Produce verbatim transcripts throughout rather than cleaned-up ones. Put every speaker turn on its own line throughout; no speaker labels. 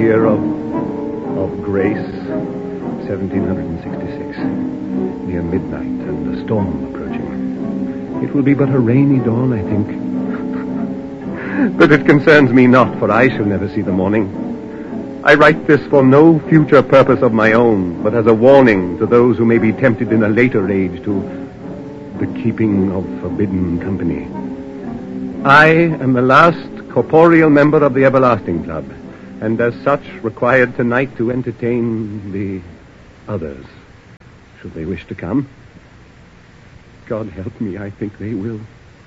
year of, of grace, seventeen sixty-six. Near midnight and a storm approaching. It will be but a rainy dawn, I think. But it concerns me not, for I shall never see the morning. I write this for no future purpose of my own, but as a warning to those who may be tempted in a later age to the keeping of forbidden company. I am the last corporeal member of the Everlasting Club, and as such required tonight to entertain the others, should they wish to come. God help me, I think they will.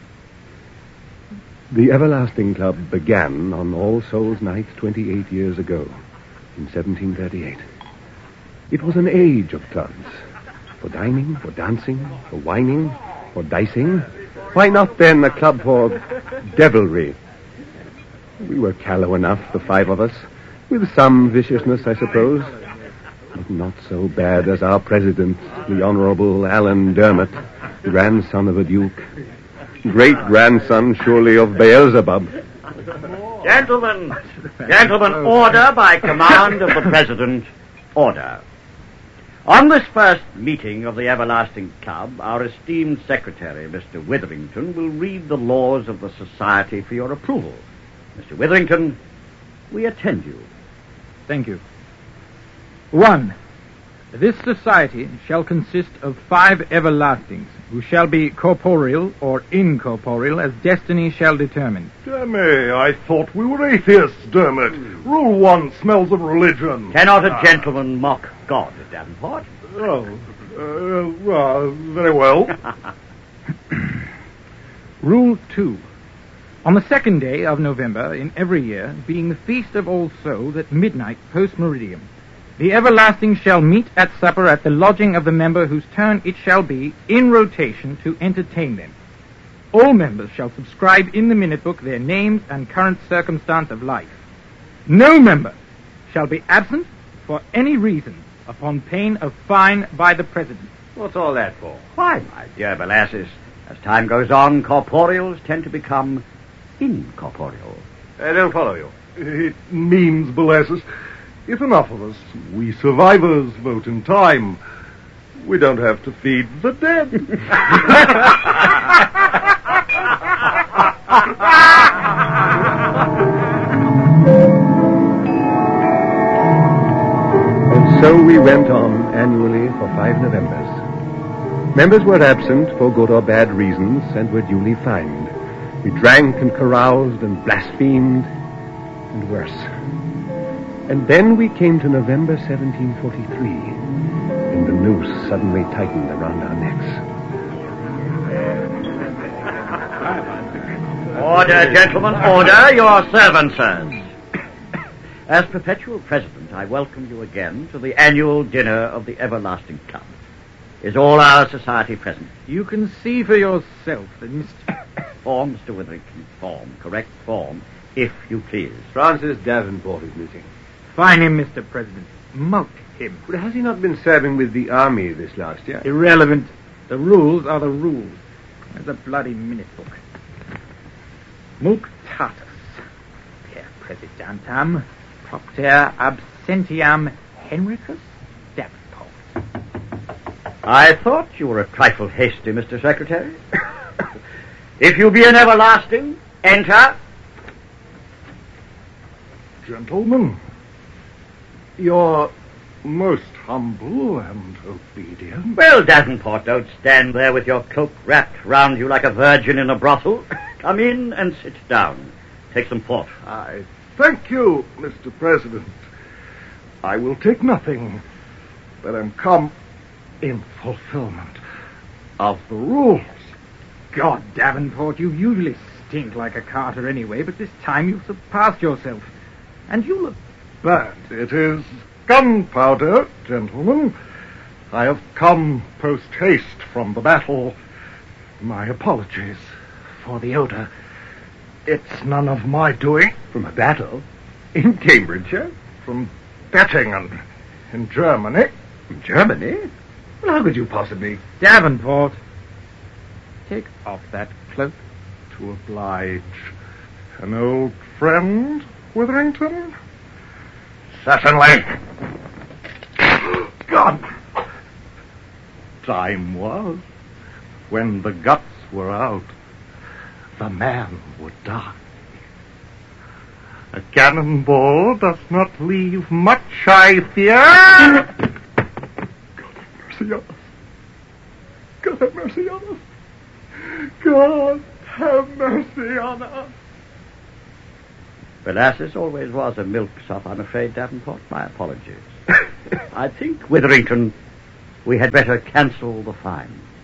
The Everlasting Club began on All Souls Night twenty-eight years ago, in seventeen thirty-eight. It was an age of clubs. For dining, for dancing, for whining, for dicing. Why not then a club for devilry? We were callow enough, the five of us, with some viciousness, I suppose, but not so bad as our president, the Honorable Alan Dermot, grandson of a duke. Great-grandson, surely, of Beelzebub.
Gentlemen, gentlemen, order by command of the President. Order. On this first meeting of the Everlasting Club, our esteemed secretary, Mister Witherington, will read the laws of the society for your approval. Mister Witherington, we attend you.
Thank you. One, this society shall consist of five everlastings, who shall be corporeal or incorporeal as destiny shall determine.
Damme, I thought we were atheists, Dermot. Rule one smells of religion.
Cannot a gentleman mock God, Davenport?
Oh, uh, well, very well.
Rule two. On the second day of November in every year, being the Feast of All Souls at midnight post-meridium, the Everlasting shall meet at supper at the lodging of the member whose turn it shall be, in rotation, to entertain them. All members shall subscribe in the minute book their names and current circumstance of life. No member shall be absent for any reason upon pain of fine by the President.
What's all that for? Why, my dear Belassus, as time goes on, corporeals tend to become incorporeal.
I don't follow you. It means, Belassus, if enough of us, we survivors, vote in time, we don't have to feed the dead.
And so we went on annually for five Novembers. Members were absent for good or bad reasons and were duly fined. We drank and caroused and blasphemed, and worse. And then we came to November seventeen forty-three, and the noose suddenly tightened around our necks.
Order, gentlemen, order. Your servant, sirs. As perpetual president, I welcome you again to the annual dinner of the Everlasting Club. Is all our society present?
You can see for yourself that Mister
Form, Mister Witherington. Form. Correct form, if you please.
Francis Davenport is missing.
Fine him, Mister President. Mulct him.
But has he not been serving with the army this last year?
Irrelevant. The rules are the rules. There's a bloody minute book. Muctatus. Per Presidentam. Propter absentiam Henricus Davenport.
I thought you were a trifle hasty, Mister Secretary. If you be an everlasting, enter.
Gentlemen, you're most humble and obedient.
Well, Davenport, don't stand there with your cloak wrapped round you like a virgin in a brothel. Come in and sit down. Take some port.
I thank you, Mister President. I will take nothing, but am come in fulfillment of the rules.
God, Davenport, you usually stink like a carter anyway, but this time you've surpassed yourself. And you look burnt.
It is gunpowder, gentlemen. I have come post-haste from the battle. My apologies for the odor. It's none of my doing.
From a battle? In Cambridgeshire?
From Bettingen, in Germany.
In Germany? Well, how could you possibly...
Davenport, take off that cloak.
To oblige an old friend, Witherington? Certainly. God. Time was when the guts were out. The man would die. A cannonball does not leave much, I fear. God have mercy on us. God have mercy on us. God have mercy on us.
Well, as this always was a milksop, I'm afraid, Davenport, my apologies. I think, Witherington, we had better cancel the fine.